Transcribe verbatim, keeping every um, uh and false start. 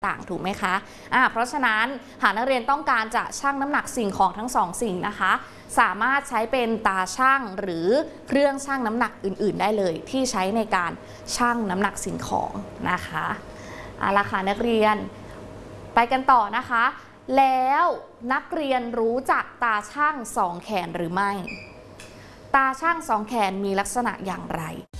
ต่างถูกไหมคะอ่าเพราะฉะนั้นหากนักเรียนต้องการจะชั่งน้ำหนักสิ่งของทั้งสองสิ่งนะคะสามารถใช้เป็นตาชั่งหรือเครื่องชั่งน้ำหนักอื่นๆได้เลยที่ใช้ในการชั่งน้ำหนักสิ่งของนะคะเอาละค่ะนักเรียนไปกันต่อนะคะแล้วนักเรียนรู้จักตาชั่งสองแขนหรือไม่ตาชั่งสองแขนมีลักษณะอย่างไร